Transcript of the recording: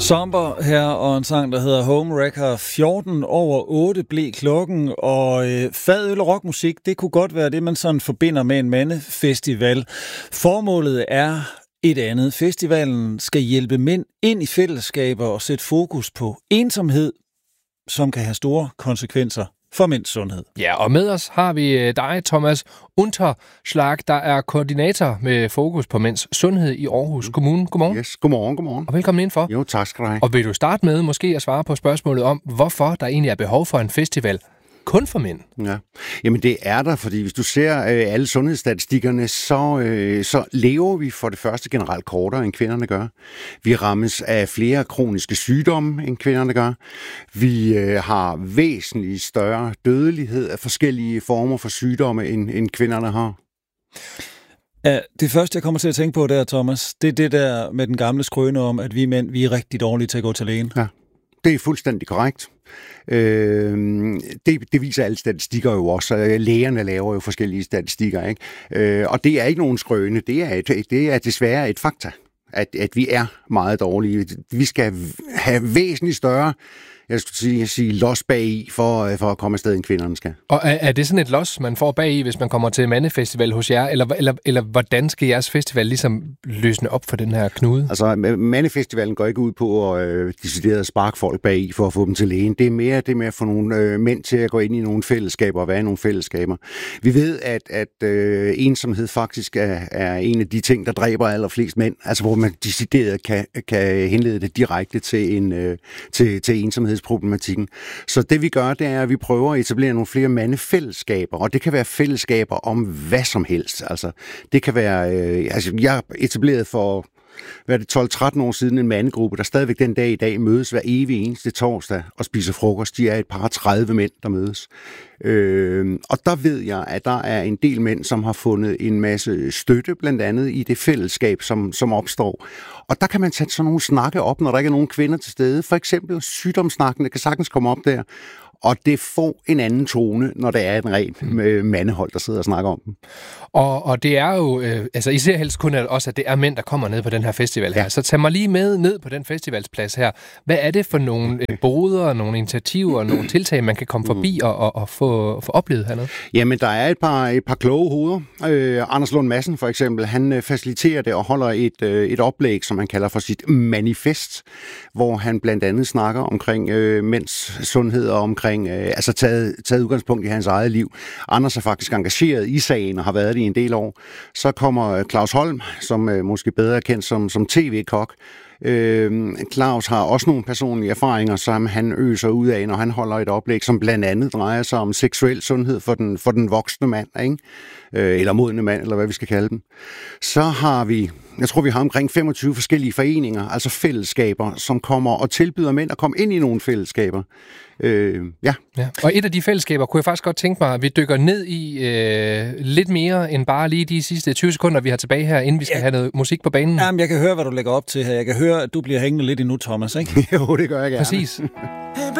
Somber her, og en sang, der hedder Homewrecker. 14:over 8 blev klokken, og fadøl og rockmusik, det kunne godt være det, man sådan forbinder med en mandefestival. Formålet er et andet. Festivalen skal hjælpe mænd ind i fællesskaber og sætte fokus på ensomhed, som kan have store konsekvenser for mænds sundhed. Ja, og med os har vi dig, Thomas Unterschlag, der er koordinator med fokus på mænds sundhed i Aarhus Kommune. Godmorgen. Yes, godmorgen. Og velkommen indenfor. Jo, tak skal du have. Og vil du starte med måske at svare på spørgsmålet om, hvorfor der egentlig er behov for en festival kun for mænd? Ja, jamen det er der, fordi hvis du ser alle sundhedsstatistikkerne, så lever vi for det første generelt kortere, end kvinderne gør. Vi rammes af flere kroniske sygdomme, end kvinderne gør. Vi har væsentligt større dødelighed af forskellige former for sygdomme, end kvinderne har. Ja, det første, jeg kommer til at tænke på der, Thomas, det er det der med den gamle skrøne om, at vi mænd, vi er rigtig dårlige til at gå til lægen. Ja, det er fuldstændig korrekt. Det viser alle statistikker jo også. Lægerne laver jo forskellige statistikker, ikke? Og det er ikke nogen skrøne. Det er desværre et fakta, at vi er meget dårlige. Vi skal have væsentligt større, jeg skulle sige los bagi for at komme afsted, end kvinderne skal. Og er det sådan et los, man får bagi, hvis man kommer til mandefestival hos jer? Eller hvordan skal jeres festival ligesom løsne op for den her knude? Altså, mandefestivalen går ikke ud på at decideret sparke folk bagi for at få dem til lægen. Det er mere det med at få nogle mænd til at gå ind i nogle fællesskaber og være i nogle fællesskaber. Vi ved, at ensomhed faktisk er en af de ting, der dræber allerflest mænd. Altså, hvor man decideret kan henlede det direkte til ensomhed. Problematikken. Så det vi gør, det er, at vi prøver at etablere nogle flere mandefællesskaber, og det kan være fællesskaber om hvad som helst. Altså, det kan være, jeg etablerede for 12-13 år siden en mandegruppe, der stadigvæk den dag i dag mødes hver evig eneste torsdag og spiser frokost. De er et par 30 mænd, der mødes. Og der ved jeg, at der er en del mænd, som har fundet en masse støtte, blandt andet i det fællesskab, som opstår. Og der kan man tage sådan nogle snakke op, når der ikke er nogen kvinder til stede. For eksempel sygdomssnakken, der kan sagtens komme op der. Og det får en anden tone, når det er en ren mandehold, der sidder og snakker om dem. Og det er jo, I ser helst kun også, at det er mænd, der kommer ned på den her festival her. Ja. Så tag mig lige med ned på den festivalsplads her. Hvad er det for nogle boder, nogle initiativer, nogle tiltag, man kan komme forbi og få oplevet hernede? Jamen, der er et par kloge hoveder. Anders Lund Madsen for eksempel, han faciliterer det og holder et oplæg, som han kalder for sit manifest, hvor han blandt andet snakker omkring mænds sundhed og omkring taget udgangspunkt i hans eget liv. Anders er faktisk engageret i sagen og har været det i en del år. Så kommer Claus Holm, som måske bedre er kendt som tv-kok. Claus har også nogle personlige erfaringer, som han øser ud af, når han holder et oplæg, som blandt andet drejer sig om seksuel sundhed for den voksne mand, ikke? Eller modne mand, eller hvad vi skal kalde dem. Så har vi, jeg tror vi har omkring 25 forskellige foreninger, altså fællesskaber, som kommer og tilbyder mænd at komme ind i nogle fællesskaber. Ja. Og et af de fællesskaber kunne jeg faktisk godt tænke mig, at vi dykker ned i lidt mere end bare lige de sidste 20 sekunder, vi har tilbage her, inden vi skal have noget musik på banen. Jamen, jeg kan høre, hvad du lægger op til her. Jeg kan høre, at du bliver hængende lidt endnu, Thomas, ikke? Jo, det gør jeg gerne. Præcis.